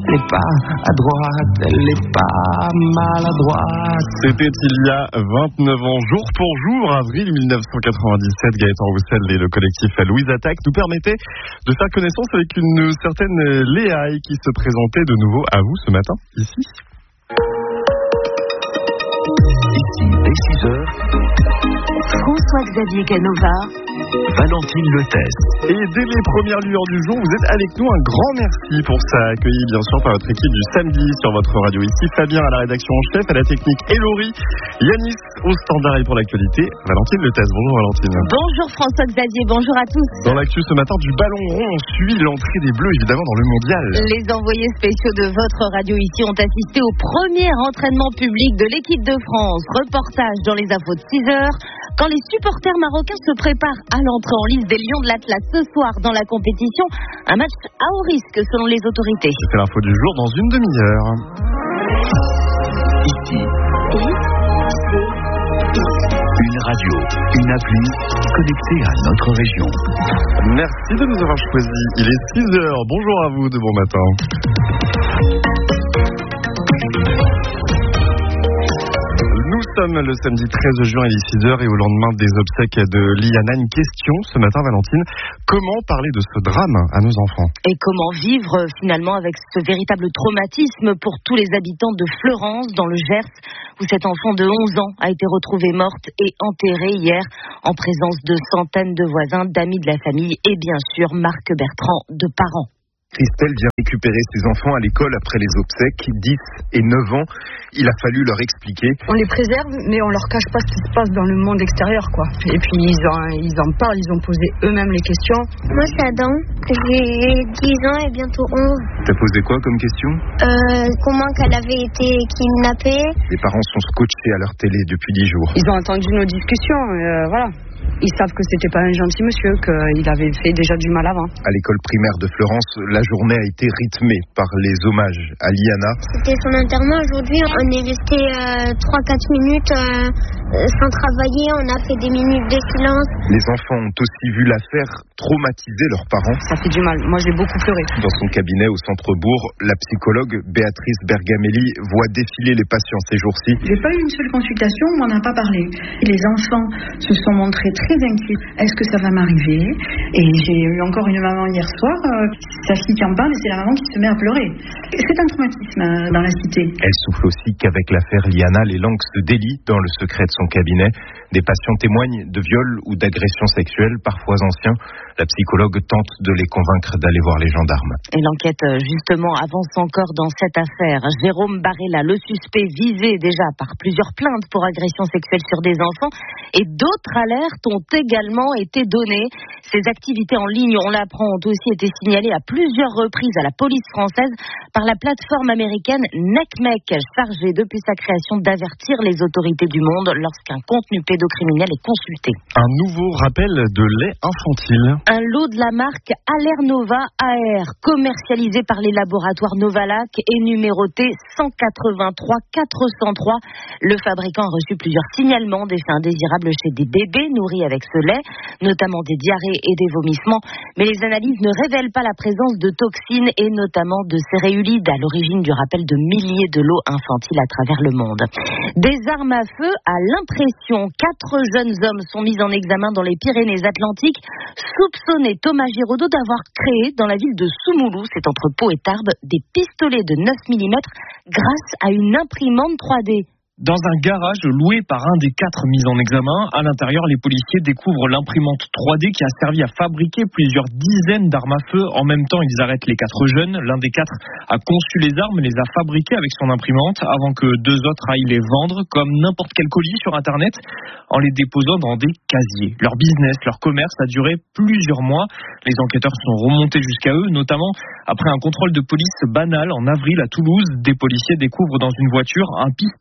elle est pas à droite, elle est pas maladroite. C'était il y a 29 ans, jour pour jour, avril 1997, Gaëtan Roussel et le collectif Louise Attaque nous permettaient de faire connaissance avec une certaine Léa qui se présentait de nouveau à vous ce matin, ici. Ici, dès 6h, François-Xavier Canova, Valentine Letes. Et dès les premières lueurs du jour, vous êtes avec nous. Un grand merci pour ça, accueilli bien sûr par votre équipe du samedi sur votre radio ici. Fabien à la rédaction en chef, à la technique Elori, Yanis au standard et pour l'actualité, Valentine Letes. Bonjour Valentine. Bonjour François-Xavier, bonjour à tous. Dans l'actu ce matin du ballon rond, on suit l'entrée des Bleus évidemment dans le mondial. Les envoyés spéciaux de votre radio ici ont assisté au premier entraînement public de l'équipe de France. Reportage dans les infos de 6h. Quand les supporters marocains se préparent à l'entrée en lice des Lions de l'Atlas ce soir dans la compétition, un match à haut risque selon les autorités. C'est l'info du jour dans une demi-heure. Ici, une radio, une appli connectée à notre région. Merci de nous avoir choisis. Il est 6h. Bonjour à vous, de bon matin. Nous sommes le samedi 13 juin, il est 6h et au lendemain des obsèques de Liana, une question ce matin Valentine, comment parler de ce drame à nos enfants? Et comment vivre finalement avec ce véritable traumatisme pour tous les habitants de Fleurance dans le Gers, où cet enfant de 11 ans a été retrouvé morte et enterrée hier en présence de centaines de voisins, d'amis de la famille et bien sûr Marc Bertrand de parents. Christelle vient récupérer ses enfants à l'école après les obsèques, 10 et 9 ans. Il a fallu leur expliquer. On les préserve, mais on leur cache pas ce qui se passe dans le monde extérieur, quoi. Et puis ils en parlent, ils ont posé eux-mêmes les questions. Moi c'est Adam, j'ai 10 ans et bientôt 11. T'as posé quoi comme question? Comment qu'elle avait été kidnappée. Les parents sont scotchés à leur télé depuis 10 jours. Ils ont entendu nos discussions, voilà. Ils savent que c'était pas un gentil monsieur, qu'il avait fait déjà du mal avant. À l'école primaire de Fleurance, la journée a été rythmée par les hommages à Liana. C'était son enterrement aujourd'hui. On est resté 3-4 minutes sans travailler. On a fait des minutes de silence. Les enfants ont aussi vu l'affaire traumatiser leurs parents. Ça fait du mal. Moi, j'ai beaucoup pleuré. Dans son cabinet au centre-bourg, la psychologue Béatrice Bergamelli voit défiler les patients ces jours-ci. J'ai pas eu une seule consultation, on m'en a pas parlé. Les enfants se sont montrés très inquiets. Est-ce que ça va m'arriver? Et j'ai eu encore une maman hier soir, sa fille qui en parle, et c'est la maman qui se met à pleurer. C'est un traumatisme dans la cité. Elle souffle aussi qu'avec l'affaire Liana, les langues se délient dans le secret de son cabinet. Des patients témoignent de viols ou d'agressions sexuelles, parfois anciens. La psychologue tente de les convaincre d'aller voir les gendarmes. Et l'enquête, justement, avance encore dans cette affaire. Jérôme Barella, le suspect visé déjà par plusieurs plaintes pour agression sexuelle sur des enfants, et d'autres alertes ont également été données. Ces activités en ligne, on l'apprend, ont aussi été signalées à plusieurs reprises à la police française par la plateforme américaine NECMEC, chargée depuis sa création d'avertir les autorités du monde lorsqu'un contenu pédocriminel est consulté. Un nouveau rappel de lait infantile. Un lot de la marque Allernova AR, commercialisé par les laboratoires Novalac et numéroté 183 403. Le fabricant a reçu plusieurs signalements d'effets indésirables chez des bébés nourris avec ce lait, notamment des diarrhées et des vomissements. Mais les analyses ne révèlent pas la présence de toxines et notamment de céréulides à l'origine du rappel de milliers de lots infantiles à travers le monde. Des armes à feu à l'impression. 4 jeunes hommes sont mis en examen dans les Pyrénées-Atlantiques, soupçonnés Thomas Giraudot d'avoir créé dans la ville de Soumoulou, c'est entre Pau et Tarbes, des pistolets de 9 mm grâce à une imprimante 3D. Dans un garage loué par un des 4 mis en examen, à l'intérieur, les policiers découvrent l'imprimante 3D qui a servi à fabriquer plusieurs dizaines d'armes à feu. En même temps, ils arrêtent les 4 jeunes. L'un des 4 a conçu les armes, les a fabriquées avec son imprimante avant que 2 autres aillent les vendre comme n'importe quel colis sur Internet en les déposant dans des casiers. Leur business, leur commerce a duré plusieurs mois. Les enquêteurs sont remontés jusqu'à eux, notamment après un contrôle de police banal en avril à Toulouse. Des policiers découvrent dans une voiture un pistolet, un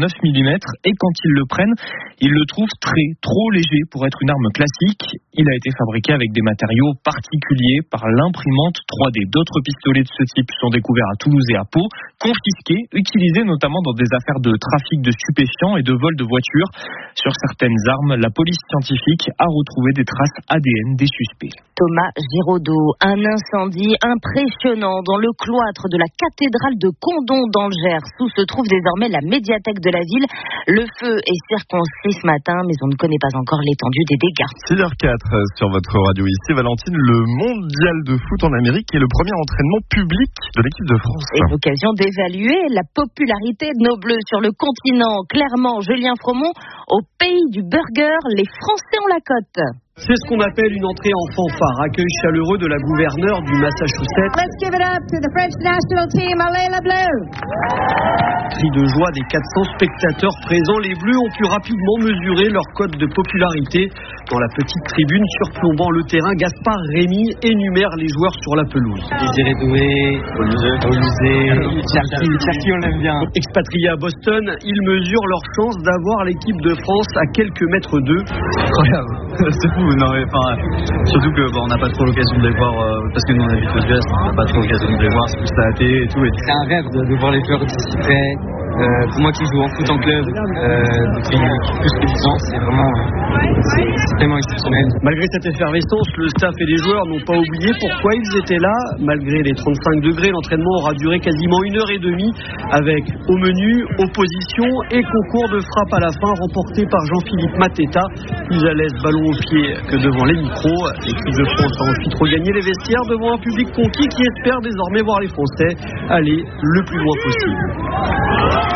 9 mm et quand ils le prennent, ils le trouvent trop léger pour être une arme classique. Il a été fabriqué avec des matériaux particuliers par l'imprimante 3D. D'autres pistolets de ce type sont découverts à Toulouse et à Pau, confisqués, utilisés notamment dans des affaires de trafic de stupéfiants et de vol de voitures. Sur certaines armes, la police scientifique a retrouvé des traces ADN des suspects. Thomas Giraudot, un incendie impressionnant dans le cloître de la cathédrale de Condom dans le Gers, où se trouve désormais la médiathèque de la ville. Le feu est circonscrit ce matin, mais on ne connaît pas encore l'étendue des dégâts. 6h04 sur votre radio ici. Valentine, le mondial de foot en Amérique est le premier entraînement public de l'équipe de France. Et l'occasion d'évaluer la popularité de nos Bleus sur le continent. Clairement, Julien Fromont, au pays du burger, les Français ont la cote. C'est ce qu'on appelle une entrée en fanfare. Accueil chaleureux de la gouverneure du Massachusetts. Let's give it up to the French national team, allez la bleue! Cri de joie des 400 spectateurs présents, les Bleus ont pu rapidement mesurer leur cote de popularité. Dans la petite tribune surplombant le terrain, Gaspard Rémy énumère les joueurs sur la pelouse. Désiré Doué, Olysée, Cherki, on l'aime bien. Expatriés à Boston, ils mesurent leur chance d'avoir l'équipe de France à quelques mètres d'eux. Incroyable, c'est fou. Non, surtout que on n'a pas trop l'occasion de les voir parce que nous on habite aux US, on n'a pas trop l'occasion de les voir, c'est plus à la télé et tout. C'est un rêve de voir les joueurs d'ici près. Pour moi qui joue en foot en club depuis plus que 10 ans, c'est vraiment exceptionnel. Malgré cette effervescence, le staff et les joueurs n'ont pas oublié pourquoi ils étaient là. Malgré les 35 degrés, l'entraînement aura duré quasiment 1h30 avec au menu, opposition et concours de frappe à la fin remporté par Jean-Philippe Mateta. Plus à l'aise ballon au pied que devant les micros. L'équipe de France a ensuite regagné les vestiaires devant un public conquis qui espère désormais voir les Français aller le plus loin possible.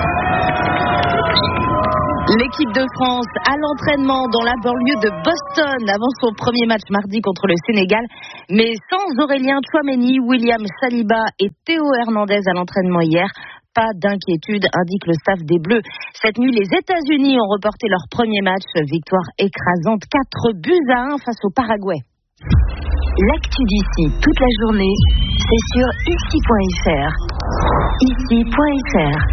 L'équipe de France à l'entraînement dans la banlieue de Boston avant son premier match mardi contre le Sénégal, mais sans Aurélien Tchouaméni, William Saliba et Théo Hernandez à l'entraînement hier. Pas d'inquiétude, indique le staff des Bleus. Cette nuit, les États-Unis ont reporté leur premier match. Victoire écrasante, 4-1 face au Paraguay. L'actu d'ici toute la journée, c'est sur ici.fr. Ici.fr.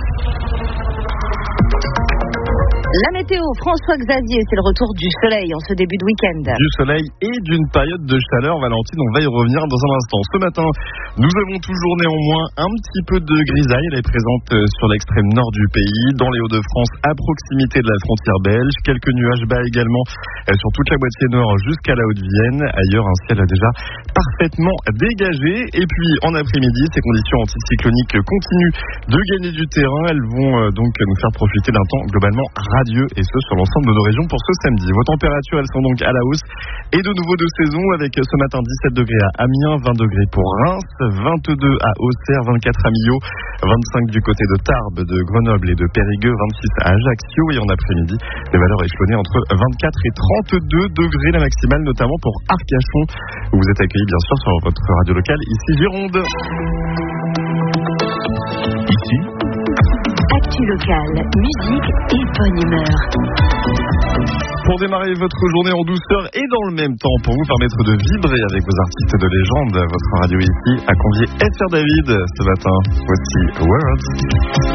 La météo, François Xavier, c'est le retour du soleil en ce début de week-end. Du soleil et d'une période de chaleur, Valentine, on va y revenir dans un instant. Ce matin, nous avons toujours néanmoins un petit peu de grisaille. Elle est présente sur l'extrême nord du pays, dans les Hauts-de-France, à proximité de la frontière belge. Quelques nuages bas également sur toute la moitié nord jusqu'à la Haute-Vienne. Ailleurs, un ciel déjà parfaitement dégagé. Et puis, en après-midi, ces conditions anticycloniques continuent de gagner du terrain. Elles vont donc nous faire profiter d'un temps globalement radieux, et ce sur l'ensemble de nos régions pour ce samedi. Vos températures, elles sont donc à la hausse et de nouveau de saison avec ce matin 17 degrés à Amiens, 20 degrés pour Reims, 22 à Auxerre, 24 à Millau, 25 du côté de Tarbes, de Grenoble et de Périgueux, 26 à Ajaccio, et en après-midi, des valeurs échelonnées entre 24 et 32 degrés la maximale, notamment pour Arcachon, où vous êtes accueillis bien sûr sur votre radio locale, ici Gironde. Ici, actu locale, musique et bonne humeur. Pour démarrer votre journée en douceur et dans le même temps, pour vous permettre de vibrer avec vos artistes de légende, votre radio ici a convié Esther David ce matin. Voici Words.